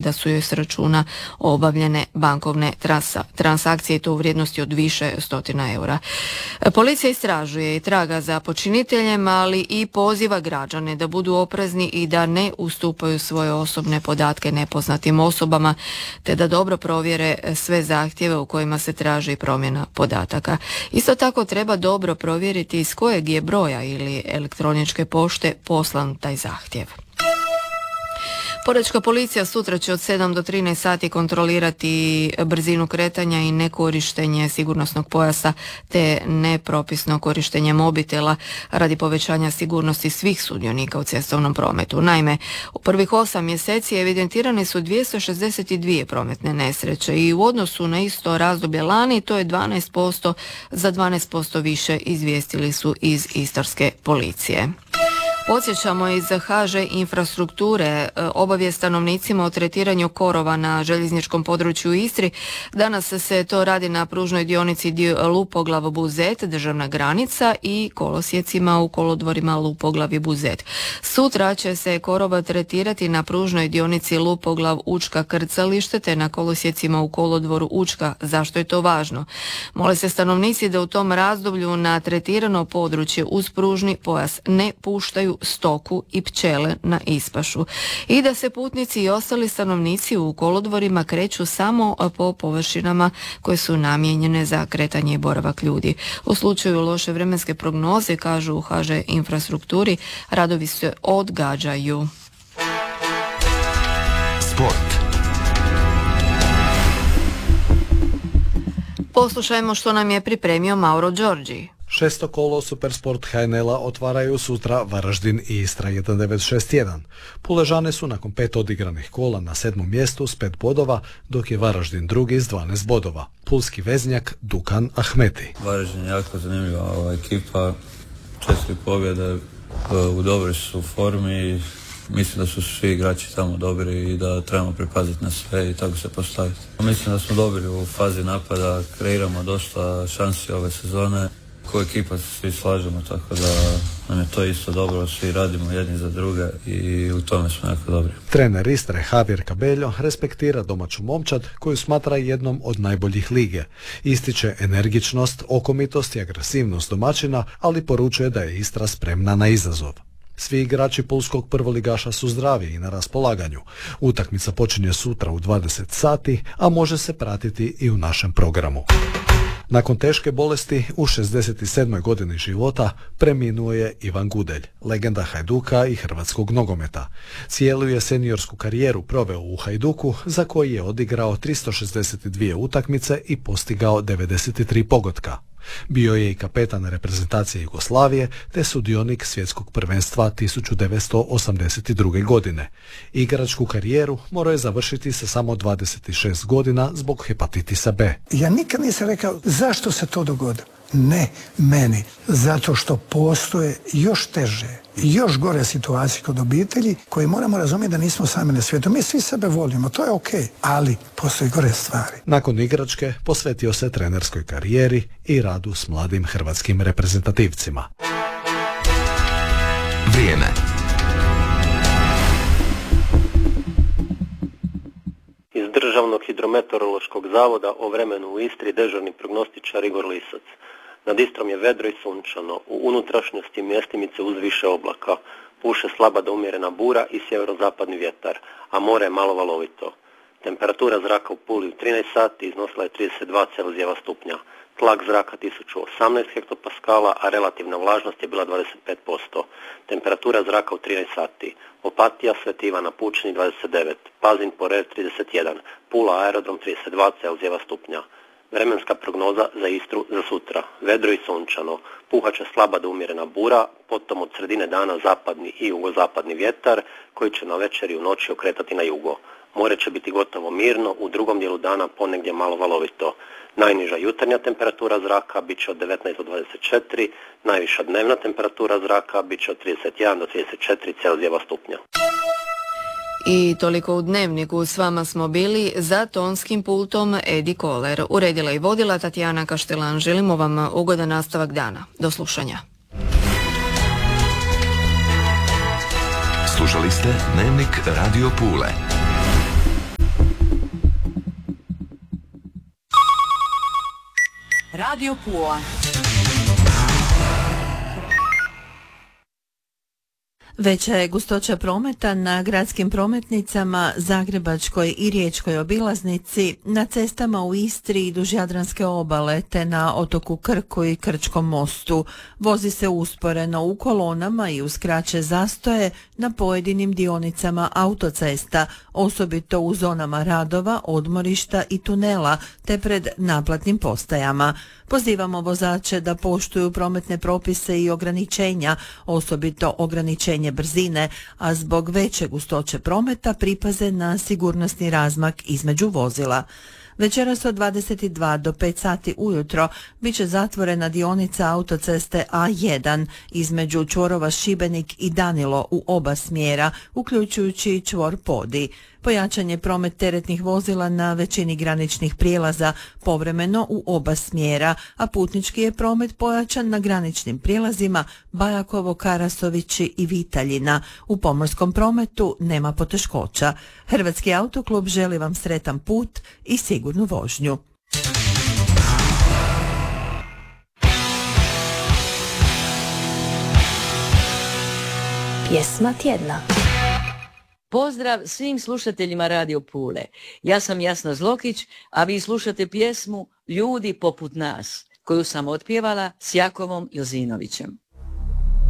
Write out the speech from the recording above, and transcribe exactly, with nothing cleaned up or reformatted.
da su joj s računa obavljene bankovne transa, transakcije i to u vrijednosti od više stotina eura. Policija istražuje i traga za počiniteljem, ali i poziva građane da budu oprezni i da ne ustupaju svoje osobne podatke nepoznatim osobama, te da dobro provjere sve zahtjeve u kojima se traži promjena podataka. Isto tako treba dobro provjeriti iz kojeg je broja ili elektroničke pošte poslan taj zahtjev. Porečka policija sutra će od sedam do trinaest sati kontrolirati brzinu kretanja i nekorištenje sigurnosnog pojasa te nepropisno korištenje mobitela radi povećanja sigurnosti svih sudionika u cestovnom prometu. Naime, u prvih osam mjeseci evidentirane su dvjesto šezdeset dvije prometne nesreće i u odnosu na isto razdoblje lani to je dvanaest posto, za dvanaest posto više, izvijestili su iz istarske policije. Podsjećamo iz ha že infrastrukture obavijest stanovnicima o tretiranju korova na željezničkom području u Istri. Danas se to radi na pružnoj dionici Lupoglav-Buzet, državna granica, i kolosijecima u kolodvorima Lupoglav i Buzet. Sutra će se korova tretirati na pružnoj dionici Lupoglav-Učka krcalište te na kolosijecima u kolodvoru Učka. Zašto je to važno? Mole se stanovnici da u tom razdoblju na tretirano područje uz pružni pojas ne puštaju stoku i pčele na ispašu i da se putnici i ostali stanovnici u kolodvorima kreću samo po površinama koje su namijenjene za kretanje i boravak ljudi. U slučaju loše vremenske prognoze, kažu u ha že infrastrukturi, radovi se odgađaju. Sport. Poslušajmo što nam je pripremio Mauro Đorđi. Šesto kolo Supersport ha en el-a otvaraju sutra Varaždin i Istra jedan devet šest jedan. Puležane su nakon pet odigranih kola na sedmom mjestu s pet bodova, dok je Varaždin drugi s dvanaest bodova. Pulski veznjak Dukan Ahmeti. Varaždin je jako zanimljiva ova ekipa, četiri pobjede, u dobroj su formi. Mislim da su svi igrači tamo dobri i da trebamo pripaziti na sve i tako se postaviti. Mislim da smo dobri u fazi napada, kreiramo dosta šansi ove sezone. Ko ekipa se svi slažemo, tako da nam je to isto dobro, svi radimo jedni za druge i u tome smo jako dobri. Trener Istre Javier Cabello respektira domaću momčad koju smatra jednom od najboljih lige. Ističe energičnost, okomitost i agresivnost domaćina, ali poručuje da je Istra spremna na izazov. Svi igrači pulskog prvoligaša su zdravi i na raspolaganju. Utakmica počinje sutra u dvadeset sati, a može se pratiti i u našem programu. Nakon teške bolesti u šezdeset sedmoj godini života preminuo je Ivan Gudelj, legenda Hajduka i hrvatskog nogometa. Cijelu je seniorsku karijeru proveo u Hajduku, za koji je odigrao tristo šezdeset dvije utakmice i postigao devedeset tri pogotka. Bio je i kapetan reprezentacije Jugoslavije te sudionik svjetskog prvenstva tisuću devetsto osamdeset druge. godine. Igračku karijeru morao je završiti sa samo dvadeset šest godina zbog hepatitisa B. Ja nikad nisam rekao zašto se to dogodilo. Ne meni, zato što postoje još teže, još gore situacije kod obitelji koje moramo razumjeti da nismo sami na svijetu. Mi svi sebe volimo, to je ok, ali postoje gore stvari. Nakon igračke posvetio se trenerskoj karijeri i radu s mladim hrvatskim reprezentativcima. Vrijeme. Iz Državnog hidrometeorološkog zavoda o vremenu u Istri dežurni prognostičar Igor Lisac. Nad Istrom je vedro i sunčano, u unutrašnjosti mjestimice uz više oblaka. Puše slaba do umjerena bura i sjeverozapadni vjetar, a more je malo valovito. Temperatura zraka u Puli u trinaest sati iznosila je trideset dva Celzijeva stupnja. Tlak zraka tisuću osamnaest hektopaskala, a relativna vlažnost je bila dvadeset pet posto. Temperatura zraka u trinaest sati. Opatija, Sveti Ivan na Pučini dvadeset devet, Pazin, Porer trideset jedan, Pula aerodrom trideset dva Celzijeva stupnja. Vremenska prognoza za Istru za sutra. Vedro i sunčano. Puhaće slaba do umjerena bura, potom od sredine dana zapadni i jugozapadni vjetar koji će na večer i u noći okretati na jugo. More će biti gotovo mirno, u drugom dijelu dana ponegdje malo valovito. Najniža jutarnja temperatura zraka bit će od devetnaest do dvadeset četiri, najviša dnevna temperatura zraka bit će od trideset jedan do trideset četiri Celzijeva stupnja. I toliko u Dnevniku, s vama smo bili, za tonskim pultom Edi Koler. Uredila i vodila Tatjana Kaštelan. Želimo vam ugodan nastavak dana. Do slušanja. Slušali ste Dnevnik Radio Pule. Radio Pula. Veća je gustoća prometa na gradskim prometnicama, Zagrebačkoj i Riječkoj obilaznici, na cestama u Istri i duž Jadranske obale, te na otoku Krku i Krčkom mostu. Vozi se usporeno u kolonama i uz kraće zastoje na pojedinim dionicama autocesta, osobito u zonama radova, odmorišta i tunela, te pred naplatnim postajama. Pozivamo vozače da poštuju prometne propise i ograničenja, osobito ograničenje brzine, a zbog veće gustoće prometa pripaze na sigurnosni razmak između vozila. Večeras od dvadeset dva do pet sati ujutro bit će zatvorena dionica autoceste A jedan između čvorova Šibenik i Danilo u oba smjera, uključujući i čvor Podi. Pojačan je promet teretnih vozila na većini graničnih prijelaza, povremeno u oba smjera, a putnički je promet pojačan na graničnim prijelazima Bajakovo, Karasovići i Vitaljina. U pomorskom prometu nema poteškoća. Hrvatski autoklub želi vam sretan put i sigurnu vožnju. Pjesma tjedna. Pozdrav svim slušateljima Radio Pule. Ja sam Jasna Zlokić, a vi slušate pjesmu Ljudi poput nas, koju sam otpjevala s Jakovom Jozinovićem.